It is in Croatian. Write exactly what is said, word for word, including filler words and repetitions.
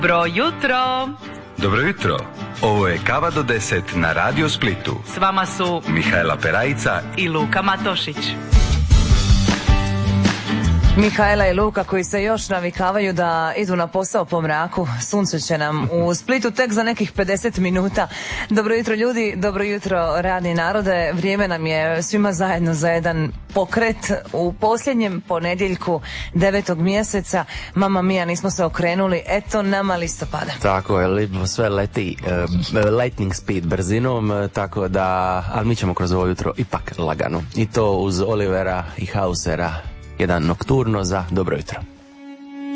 Dobro jutro. Dobro jutro. Ovo je Kava do deset na Radio Splitu. S vama su Mihajla Perajica i Luka Matošić. Mihajla i Luka koji se još navikavaju da idu na posao po mraku. Sunce će nam u Splitu tek za nekih pedeset minuta. Dobro jutro ljudi, dobro jutro radni narode. Vrijeme nam je svima zajedno za jedan pokret u posljednjem ponedjeljku devetog mjeseca. Mama mija, nismo se okrenuli, eto nama listopada. Tako je, sve leti uh, lightning speed brzinom, uh, tako da, ali mi ćemo kroz ovo jutro ipak lagano. I to uz Olivera i Hausera. Jedan nokturno za dobro jutro.